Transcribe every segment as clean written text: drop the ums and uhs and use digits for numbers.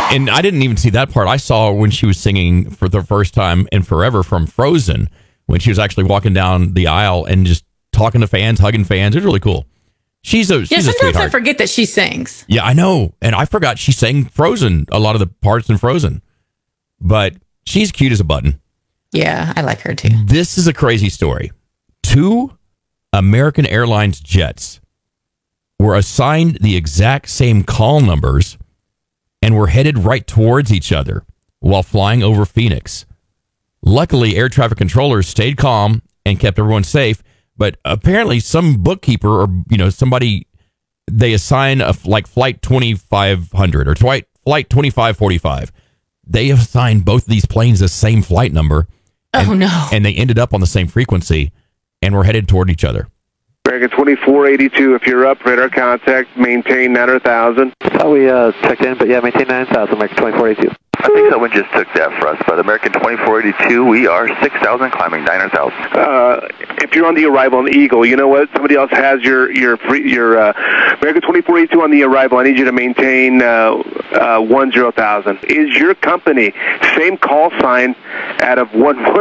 And I didn't even see that part. I saw when she was singing for the first time in forever from Frozen, when she was actually walking down the aisle and just talking to fans, hugging fans. It was really cool. She's a sometimes sweetheart. I forget that she sings. Yeah, I know. And I forgot she sang Frozen, a lot of the parts in Frozen. But she's cute as a button. Yeah, I like her too. This is a crazy story. 2 American Airlines jets were assigned the exact same call numbers and were headed right towards each other while flying over Phoenix. Luckily, air traffic controllers stayed calm and kept everyone safe. But apparently, some bookkeeper or somebody, they assign flight 2500 or flight 2545. They assigned both of these planes the same flight number. Oh no! And they ended up on the same frequency and were headed toward each other. American 2482, if you're up, radar contact, maintain 9,000. We checked in, but yeah, maintain 9,000, American 2482. I think someone just took that for us, but American 2482, we are 6,000, climbing 9,000. If you're on the arrival on the Eagle, you know what? Somebody else has your American 2482 on the arrival. I need you to maintain 10,000. Is your company same call sign out of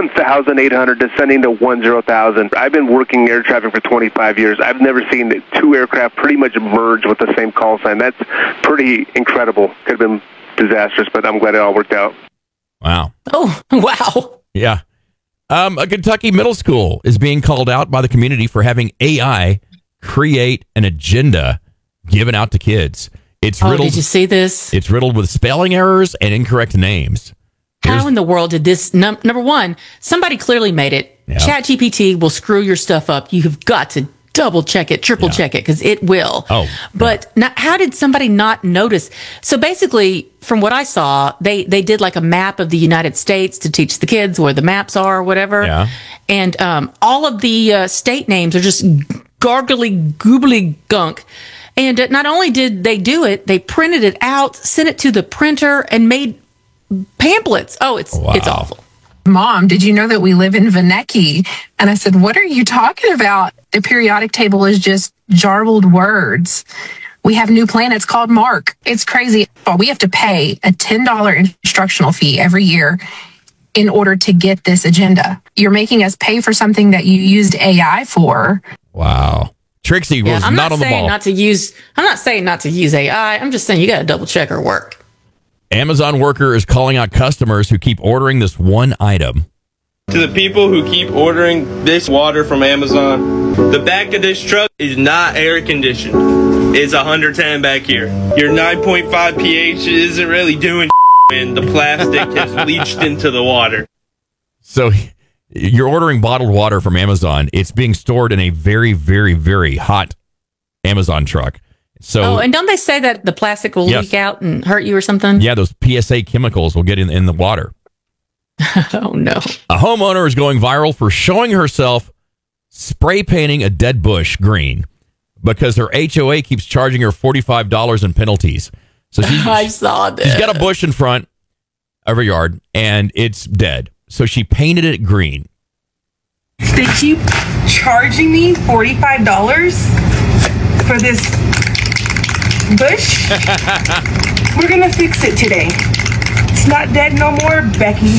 1,800 descending to 10,000? I've been working air traffic for 25 years. I've never seen 2 aircraft pretty much merge with the same call sign. That's pretty incredible. Could have been disastrous, but I'm glad it all worked out. Wow. Oh, wow. Yeah. A Kentucky middle school is being called out by the community for having AI create an agenda given out to kids. It's riddled. Did you see this? It's riddled with spelling errors and incorrect names. How in the world did this? Number one, somebody clearly made it. Yeah. ChatGPT will screw your stuff up. You have got to double check it, triple check it, because it will. But how did somebody not notice? So basically, from what I saw, they did like a map of the United States to teach the kids where the maps are or whatever. Yeah. And all of the state names are just gargly, goobly gunk. And not only did they do it, they printed it out, sent it to the printer, and made pamphlets. Oh, it's awful. Mom, did you know that we live in Veneki? And I said, what are you talking about? The periodic table is just jarbled words. We have new planets called Mark. It's crazy. We have to pay a $10 instructional fee every year in order to get this agenda. You're making us pay for something that you used AI for. Wow. Trixie was not on the ball. I'm not saying not to use AI. I'm just saying you got to double check her work. Amazon worker is calling out customers who keep ordering this one item. To the people who keep ordering this water from Amazon, the back of this truck is not air conditioned. It's 110 back here. Your 9.5 pH isn't really doing and the plastic has leached into the water. So you're ordering bottled water from Amazon. It's being stored in a very, very, very hot Amazon truck. So, and don't they say that the plastic will leak out and hurt you or something? Yeah, those PSA chemicals will get in the water. Oh, no. A homeowner is going viral for showing herself spray painting a dead bush green because her HOA keeps charging her $45 in penalties. So I saw that. She's got a bush in front of her yard, and it's dead. So she painted it green. They keep charging me $45 for this bush. We're gonna fix it today. It's not dead no more, Becky.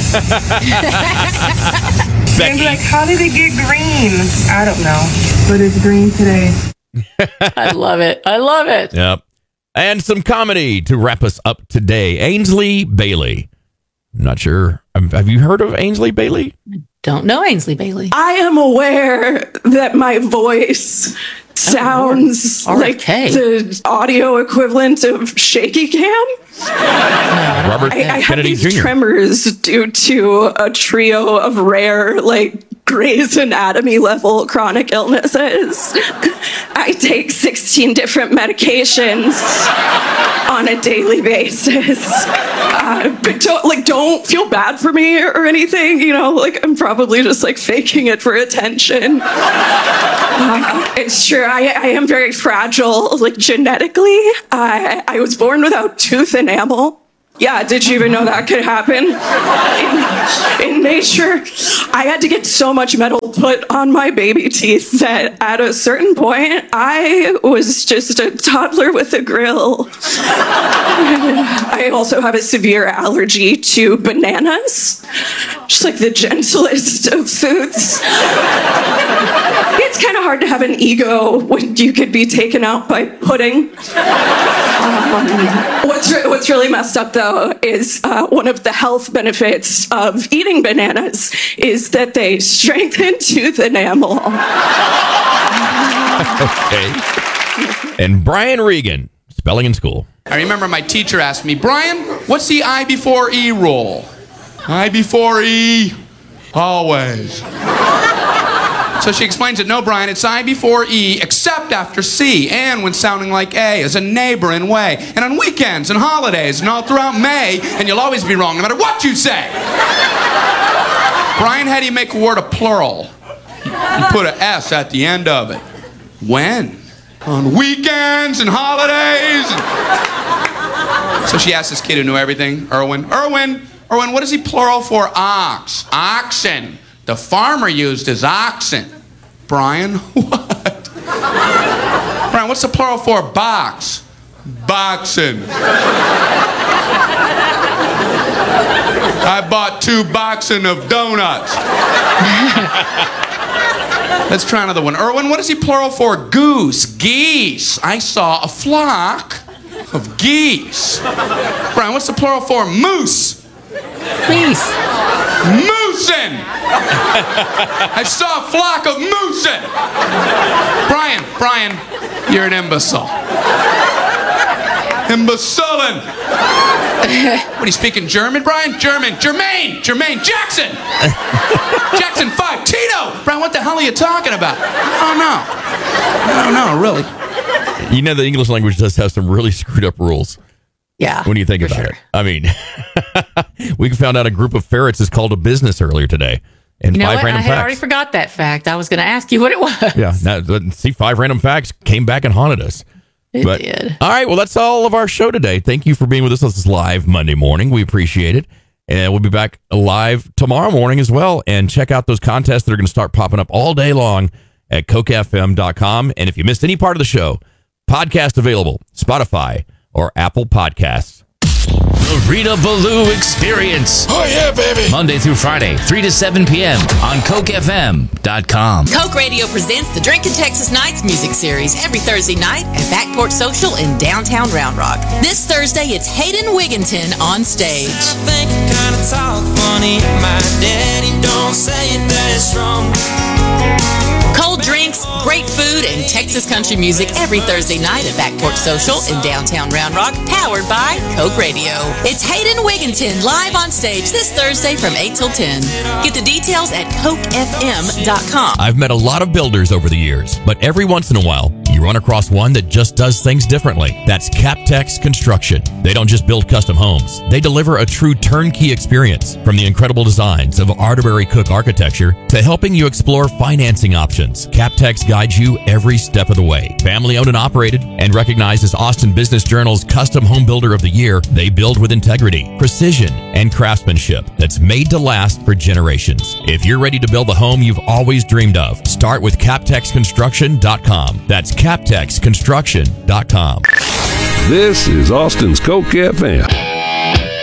And like, how did it get green? I don't know, but it's green today. I love it. I love it. Yep. And some comedy to wrap us up today. Ainsley Bailey. I'm not sure. Have you heard of Ainsley Bailey? Don't know Ainsley Bailey. I am aware that my voice sounds like the audio equivalent of shaky cam. Robert I have Kennedy these Jr. tremors due to a trio of rare, Grey's Anatomy level chronic illnesses. I take 16 different medications on a daily basis. But don't feel bad for me or anything. I'm probably just faking it for attention. It's true. I am very fragile, genetically. I was born without tooth enamel. Yeah, did you even know that could happen? In nature, I had to get so much metal put on my baby teeth that at a certain point, I was just a toddler with a grill. I also have a severe allergy to bananas, just like the gentlest of foods. It's kind of hard to have an ego when you could be taken out by pudding. What's really messed up, though, is one of the health benefits of eating bananas is that they strengthen tooth enamel. Okay. And Brian Regan, spelling in school. I remember my teacher asked me, Brian, what's the I before E rule? I before E, always. So she explains it, no, Brian, it's I before E, except after C, and when sounding like A, as a neighboring way, and on weekends and holidays, and all throughout May, and you'll always be wrong, no matter what you say. Brian, how do you make a word a plural? You put an S at the end of it. When? On weekends and holidays. So she asked this kid who knew everything, Erwin, what is he plural for ox? Oxen. The farmer used his oxen. Brian, what? Brian, what's the plural for box? Boxen. I bought 2 boxen of donuts. Let's try another one. Erwin, what is he plural for goose? Geese. I saw a flock of geese. Brian, what's the plural for moose? Please. Moosin! I saw a flock of moosin! Brian, you're an imbecile. Imbecilin! What, are you speaking German, Brian? Germaine, Jackson! Jackson 5, Tito! Brian, what the hell are you talking about? I don't know, really. You know, the English language does have some really screwed up rules. Yeah. When you think about it. I mean, we found out a group of ferrets is called a business earlier today. And you know 5 what? random I had facts. already forgot that fact. I was going to ask you what it was. Yeah. Now, see, 5 random facts came back and haunted us. It did. All right. Well, that's all of our show today. Thank you for being with us. This is live Monday morning. We appreciate it. And we'll be back live tomorrow morning as well. And check out those contests that are going to start popping up all day long at cokefm.com. And if you missed any part of the show, podcast available, Spotify or Apple Podcasts. The Rita Ballou Experience. Oh, yeah, baby. Monday through Friday, 3 to 7 p.m. on CokeFM.com. Coke Radio presents the Drinkin' Texas Nights music series every Thursday night at Backport Social in downtown Round Rock. This Thursday, it's Hayden Wigginton on stage. I think I kinda talk funny. My daddy don't say it that strong. Cold drinks, great food, and Texas country music every Thursday night at Backport Social in downtown Round Rock, powered by Coke Radio. It's Hayden Wigginton live on stage this Thursday from 8 till 10. Get the details at CokeFM.com. I've met a lot of builders over the years, but every once in a while, you run across one that just does things differently. That's Captex Construction. They don't just build custom homes. They deliver a true turnkey experience, from the incredible designs of Arterbury Cook architecture to helping you explore financing options. Captex guides you every step of the way. Family owned and operated and recognized as Austin Business Journal's Custom Home Builder of the Year, they build with integrity, precision, and craftsmanship that's made to last for generations. If you're ready to build the home you've always dreamed of, start with CaptexConstruction.com. That's CaptexConstruction.com. This is Austin's Coke FM.